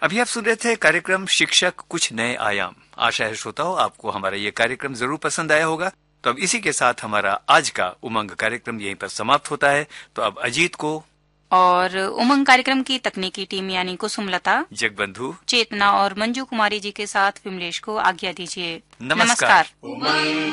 अभी आप सुन रहे थे कार्यक्रम शिक्षक कुछ नए आयाम। आशा है श्रोताओं आपको हमारा ये कार्यक्रम जरूर पसंद आया होगा। तो अब इसी के साथ हमारा आज का उमंग कार्यक्रम यहीं पर समाप्त होता है। तो अब अजीत को और उमंग कार्यक्रम की तकनीकी टीम यानी कुसुमलता, जगबंधु, चेतना और मंजू कुमारी जी के साथ विमलेश को आज्ञा दीजिए। नमस्कार। नमस्कार।